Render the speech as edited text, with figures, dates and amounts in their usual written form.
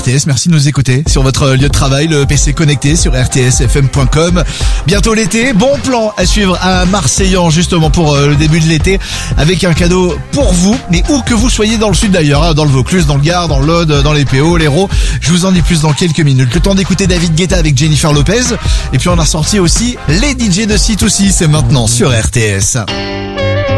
RTS. Merci de nous écouter sur votre lieu de travail, le PC connecté sur rtsfm.com. Bientôt l'été, bon plan à suivre à Marseillan justement pour le début de l'été avec un cadeau pour vous, mais où que vous soyez dans le sud d'ailleurs, dans le Vaucluse, dans le Gard, dans l'Aude, dans les PO, l'Hérault. Je vous en dis plus dans quelques minutes. Le temps d'écouter David Guetta avec Jennifer Lopez. Et puis on a sorti aussi les DJ de C2C, c'est maintenant sur RTS.